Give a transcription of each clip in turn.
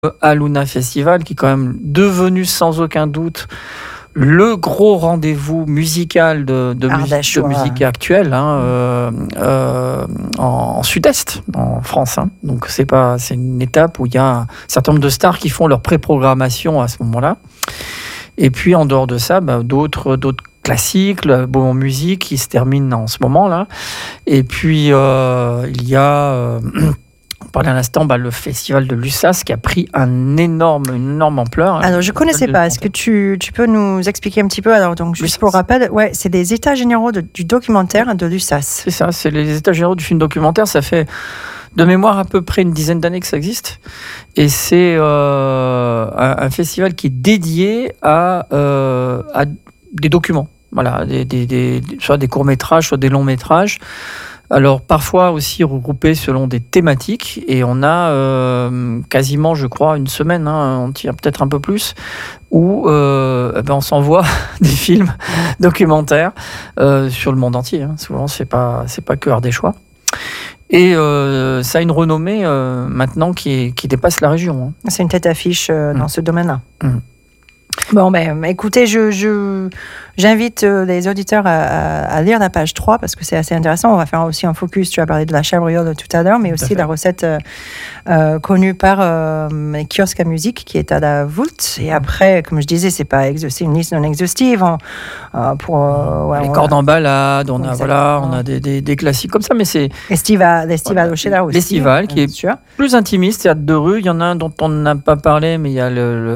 Aluna Festival, qui est quand même devenu sans aucun doute le gros rendez-vous musical de musique actuelle en Sud-Est, en France. Donc c'est une étape où il y a un certain nombre de stars qui font leur pré-programmation à ce moment-là. Et puis en dehors de ça, d'autres classiques, le beau en musique qui se termine en ce moment-là. Et puis il y a... On parlait à l'instant, le festival de Lussas qui a pris une énorme ampleur. Alors, je ne connaissais pas. Est-ce que tu peux nous expliquer un petit peu? Alors, donc, juste pour rappel, c'est des états généraux du documentaire de Lussas. C'est ça, c'est les états généraux du film documentaire. Ça fait de mémoire à peu près une dizaine d'années que ça existe. Et c'est un festival qui est dédié à des documents. Voilà, soit des courts-métrages, soit des longs-métrages. Alors, parfois aussi regroupés selon des thématiques. Et on a quasiment, je crois, une semaine, on tire peut-être un peu plus, où on s'envoie des films documentaires sur le monde entier. Souvent, c'est pas que ardéchois. Et ça a une renommée maintenant qui dépasse la région. C'est une tête d'affiche dans ce domaine-là. Bon, écoutez, j'invite les auditeurs à lire la page 3 parce que c'est assez intéressant. On va faire aussi un focus, tu as parlé de la chabriole tout à l'heure, mais aussi la recette connue par les kiosques à musique qui est à la Voulte. Et après, comme je disais, c'est une liste non exhaustive. Les cordes en balade, on a des classiques comme ça, mais c'est... L'estival au Cheddar aussi. L'estival qui est plus intimiste, théâtre de rue. Il y en a un dont on n'a pas parlé, mais il y a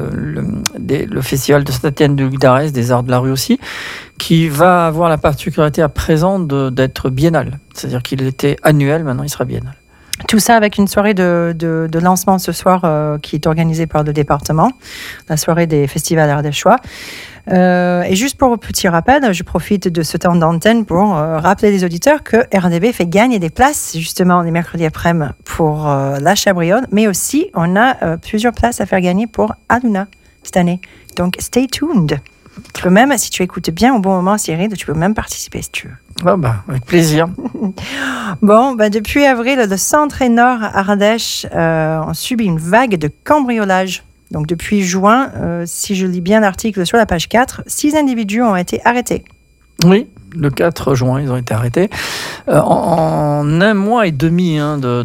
le festival de Saint-Étienne de Guidarès, des arts de la rue aussi, qui va avoir la particularité à présent d'être biennal. C'est-à-dire qu'il était annuel, maintenant il sera biennal. Tout ça avec une soirée de lancement ce soir qui est organisée par le département, la soirée des festivals ardéchois. Et juste pour un petit rappel, je profite de ce temps d'antenne pour rappeler les auditeurs que RDB fait gagner des places justement les mercredis après-midi pour la Chabriole, mais aussi on a plusieurs places à faire gagner pour Aluna cette année. Donc stay tuned. Tu peux même, si tu écoutes bien au bon moment, Cyril, tu peux même participer si tu veux. Avec plaisir. Bon, depuis avril, le centre et nord Ardèche ont subi une vague de cambriolage. Donc depuis juin, si je lis bien l'article sur la page 4, 6 individus ont été arrêtés. Oui, le 4 juin, ils ont été arrêtés. En un mois et demi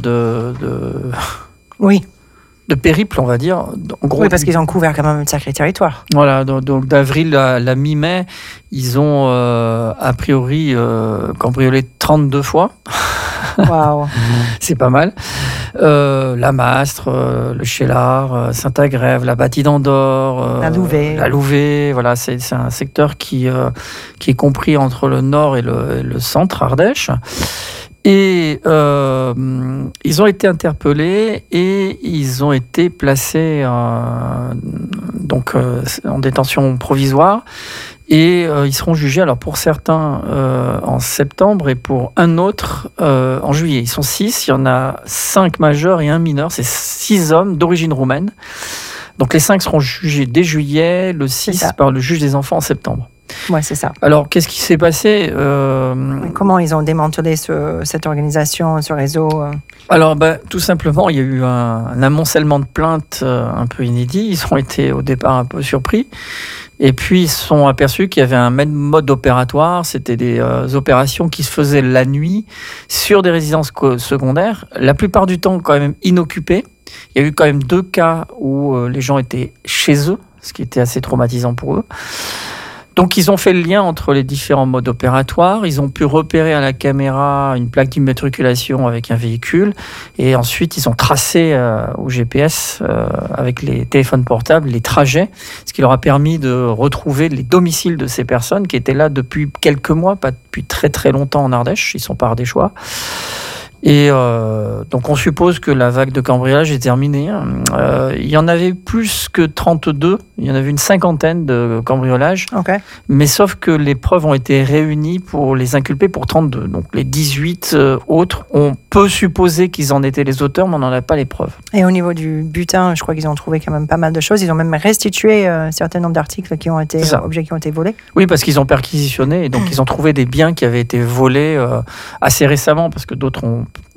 Oui. de périple, on va dire. En gros, oui, parce qu'ils ont couvert quand même un sacré territoire. Voilà, donc d'avril à la mi-mai, ils ont a priori cambriolé 32 fois. Waouh. C'est pas mal. La Mastre, le Chélard, Saint-Agrève, la Bâtie d'Andorre, la Louvet. Voilà, c'est un secteur qui est compris entre le nord et le centre Ardèche. Et ils ont été interpellés et ils ont été placés en détention provisoire. Et ils seront jugés, alors pour certains en septembre et pour un autre en juillet. Ils sont 6, il y en a 5 majeurs et 1 mineur. C'est 6 hommes d'origine roumaine. Donc les 5 seront jugés dès juillet, le 6 par le juge des enfants en septembre. Ouais, c'est ça. Alors, qu'est-ce qui s'est passé Comment ils ont démantelé cette organisation, ce réseau Alors, tout simplement, il y a eu un amoncellement de plaintes un peu inédit. Ils ont été au départ un peu surpris. Et puis, ils se sont aperçus qu'il y avait un même mode opératoire. C'était des opérations qui se faisaient la nuit sur des résidences secondaires, la plupart du temps quand même inoccupées. Il y a eu quand même 2 cas où les gens étaient chez eux, ce qui était assez traumatisant pour eux. Donc, ils ont fait le lien entre les différents modes opératoires. Ils ont pu repérer à la caméra une plaque d'immatriculation avec un véhicule. Et ensuite, ils ont tracé au GPS, avec les téléphones portables, les trajets, ce qui leur a permis de retrouver les domiciles de ces personnes qui étaient là depuis quelques mois, pas depuis très très longtemps en Ardèche. Ils ne sont pas ardéchois. Et donc on suppose que la vague de cambriolage est terminée. Il y en avait plus que 32, il y en avait une 50aine de cambriolages. Okay. Mais sauf que les preuves ont été réunies pour les inculper pour 32. Donc les 18 autres, on peut supposer qu'ils en étaient les auteurs, mais on n'en a pas les preuves. Et au niveau du butin, je crois qu'ils ont trouvé quand même pas mal de choses. Ils ont même restitué un certain nombre d'articles objets qui ont été volés. Oui, parce qu'ils ont perquisitionné et donc ils ont trouvé des biens qui avaient été volés assez récemment, parce que d'autres ont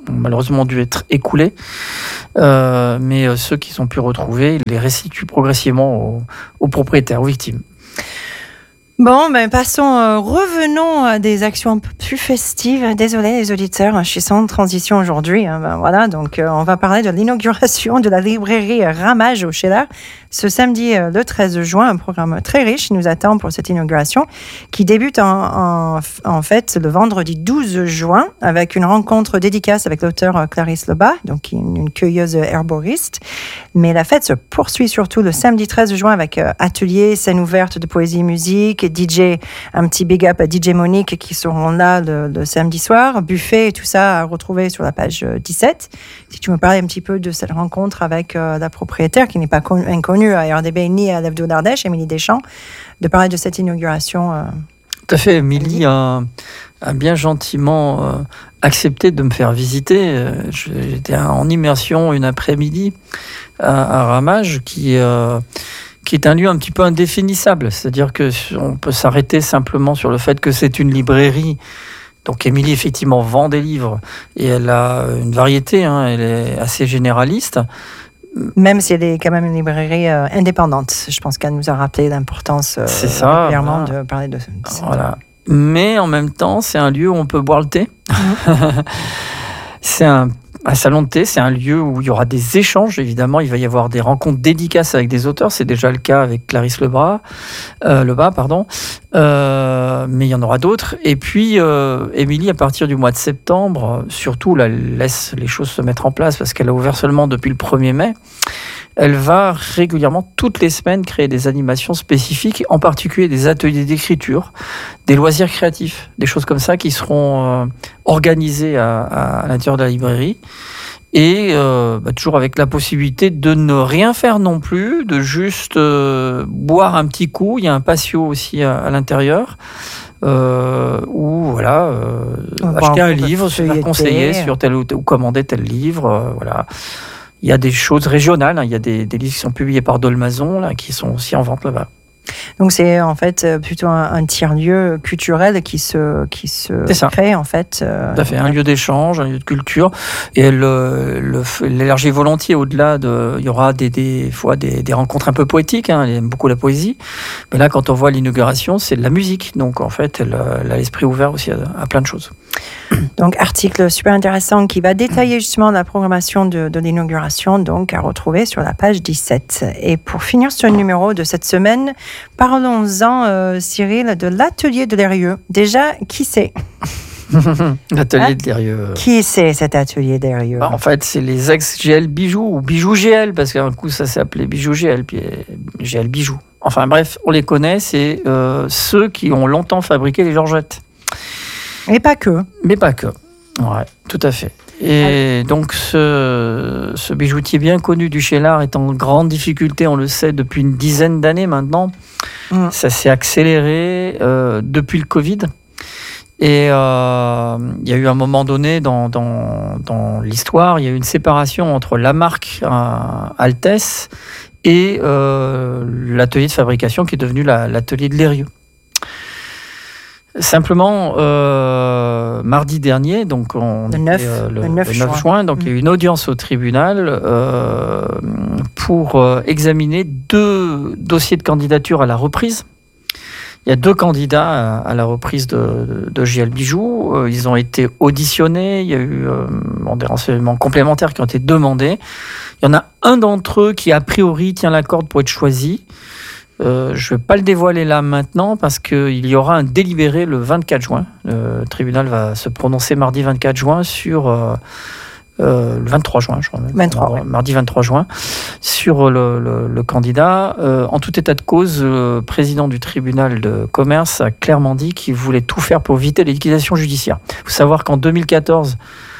malheureusement dû être écoulés. Mais ceux qui sont pu retrouver, ils les restituent progressivement aux propriétaires, aux victimes. Bon, passons, revenons à des actions un peu plus festives. Désolé les auditeurs, je suis sans transition aujourd'hui. Voilà, donc on va parler de l'inauguration de la librairie Ramage au Cheylard. Ce samedi, le 13 juin, un programme très riche nous attend pour cette inauguration qui débute en fait le vendredi 12 juin avec une rencontre dédicace avec l'auteur Clarisse Lebas, donc une cueilleuse herboriste. Mais la fête se poursuit surtout le samedi 13 juin avec atelier, scène ouverte de poésie et musique, DJ, un petit big up à DJ Monique qui seront là le samedi soir, buffet et tout ça à retrouver sur la page 17. Si tu me parlais un petit peu de cette rencontre avec la propriétaire qui n'est pas inconnue à RDB ni à l'Hebdo d'Ardèche, Émilie Deschamps, de parler de cette inauguration. Tout à fait, Émilie a bien gentiment accepté de me faire visiter. J'étais en immersion une après-midi à Ramage qui est un lieu un petit peu indéfinissable. C'est-à-dire qu'on peut s'arrêter simplement sur le fait que c'est une librairie. Donc Émilie, effectivement, vend des livres et elle a une variété, elle est assez généraliste. Même si elle est quand même une librairie indépendante. Je pense qu'elle nous a rappelé l'importance régulièrement de parler de ça. Voilà. Mais en même temps, c'est un lieu où on peut boire le thé. C'est un salon de thé, c'est un lieu où il y aura des échanges, évidemment. Il va y avoir des rencontres dédicaces avec des auteurs. C'est déjà le cas avec Clarisse Lebas, mais il y en aura d'autres. Et puis, Émilie, à partir du mois de septembre, surtout, là, elle laisse les choses se mettre en place parce qu'elle a ouvert seulement depuis le 1er mai. Elle va régulièrement, toutes les semaines, créer des animations spécifiques, en particulier des ateliers d'écriture, des loisirs créatifs, des choses comme ça qui seront organisées à l'intérieur de la librairie. Et toujours avec la possibilité de ne rien faire non plus, de juste boire un petit coup. Il y a un patio aussi à l'intérieur. Ou acheter un livre, se faire conseiller sur tel ou commander tel livre. Voilà. Il y a des choses régionales, il y a des livres qui sont publiés par Dolmazon là, qui sont aussi en vente là-bas. Donc c'est en fait plutôt un tiers-lieu culturel qui se crée en fait. Tout à fait, un lieu d'échange, un lieu de culture. Et elle l'élargit volontier au-delà il y aura des fois des rencontres un peu poétiques, elle aime beaucoup la poésie. Mais là, quand on voit l'inauguration, c'est de la musique. Donc en fait, elle a l'esprit ouvert aussi à plein de choses. Donc article super intéressant qui va détailler justement la programmation de l'inauguration, donc à retrouver sur la page 17. Et pour finir ce numéro de cette semaine, parlons-en, Cyril, de l'atelier de Lérieux. Déjà, qui c'est? L'atelier de Lérieux. Qui c'est cet atelier de Lérieux? En fait, c'est les ex-GL Bijoux ou Bijoux GL, parce qu'un coup ça s'est appelé Bijoux GL, puis GL Bijoux. Enfin bref, on les connaît, c'est ceux qui ont longtemps fabriqué les Georgettes. Mais pas que. Mais pas que. Ouais, tout à fait. Et donc, ce bijoutier bien connu du Cheylard est en grande difficulté, on le sait, depuis une dizaine d'années maintenant. Ça s'est accéléré depuis le Covid. Et il y a eu un moment donné dans l'histoire, il y a eu une séparation entre la marque Altesse et l'atelier de fabrication qui est devenu l'atelier de Lérieux. Simplement, mardi dernier, donc le 9 juin, donc il y a eu une audience au tribunal pour examiner 2 dossiers de candidature à la reprise. Il y a 2 candidats à la reprise de GL Bijoux. Ils ont été auditionnés. Il y a eu des renseignements complémentaires qui ont été demandés. Il y en a un d'entre eux qui, a priori, tient la corde pour être choisi. Je ne vais pas le dévoiler là maintenant parce qu'il y aura un délibéré le 24 juin. Le tribunal va se prononcer mardi 24 juin sur... le 23 juin, je crois. Mardi 23 juin, sur le candidat. En tout état de cause, le président du tribunal de commerce a clairement dit qu'il voulait tout faire pour éviter les liquidations judiciaires. Il faut savoir qu'en 2014,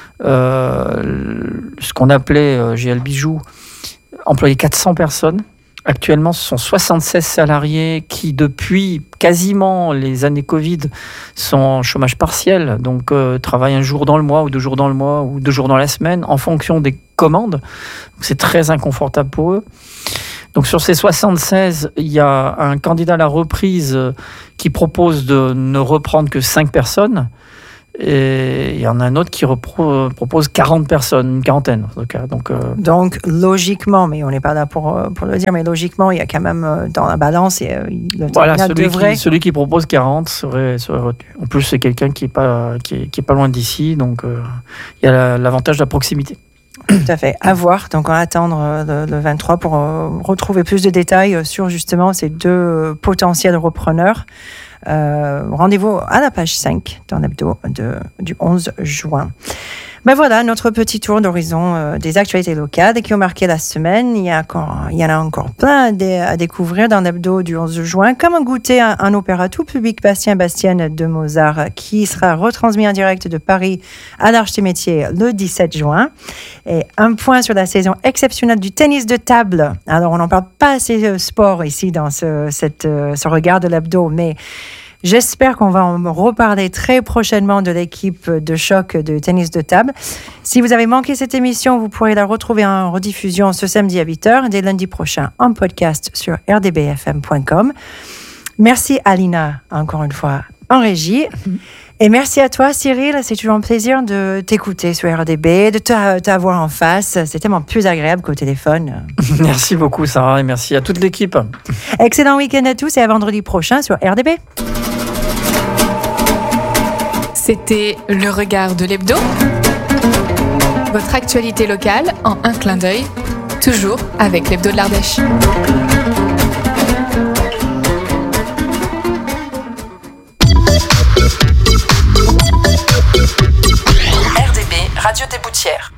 ce qu'on appelait GL Bijoux employait 400 personnes. Actuellement, ce sont 76 salariés qui, depuis quasiment les années Covid, sont en chômage partiel, donc travaillent un jour dans le mois, ou 2 jours dans le mois, ou 2 jours dans la semaine, en fonction des commandes. Donc, c'est très inconfortable pour eux. Donc sur ces 76, il y a un candidat à la reprise qui propose de ne reprendre que 5 personnes. Et il y en a un autre qui propose 40 personnes, une quarantaine en tout cas. Donc logiquement, mais on n'est pas là pour le dire, mais logiquement, il y a quand même dans la balance, le terminal devrait... Celui qui propose 40 serait retenu. En plus, c'est quelqu'un qui est pas loin d'ici, donc il y a l'avantage de la proximité. Tout à fait. À voir. Donc, on va attendre le 23 pour retrouver plus de détails sur justement ces deux potentiels repreneurs. Rendez-vous à la page 5 dans l'hebdo du 11 juin. Ben voilà, notre petit tour d'horizon des actualités locales qui ont marqué la semaine. Il y en a encore plein à découvrir dans l'hebdo du 11 juin, comme un goûter à un opéra tout public Bastien-Bastienne de Mozart qui sera retransmis en direct de Paris à l'Arche des Métiers le 17 juin. Et un point sur la saison exceptionnelle du tennis de table. Alors, on n'en parle pas assez sport ici dans ce regard de l'hebdo, mais j'espère qu'on va en reparler très prochainement de l'équipe de choc de tennis de table. Si vous avez manqué cette émission, vous pourrez la retrouver en rediffusion ce samedi à 8h, dès lundi prochain en podcast sur rdbfm.com. Merci Alina, encore une fois, en régie. Et merci à toi, Cyril. C'est toujours un plaisir de t'écouter sur RDB, de t'avoir en face. C'est tellement plus agréable qu'au téléphone. Merci beaucoup, Sarah, et merci à toute l'équipe. Excellent week-end à tous et à vendredi prochain sur RDB. C'était Le Regard de l'Hebdo. Votre actualité locale en un clin d'œil, toujours avec l'Hebdo de l'Ardèche. RDB, Radio des Boutières.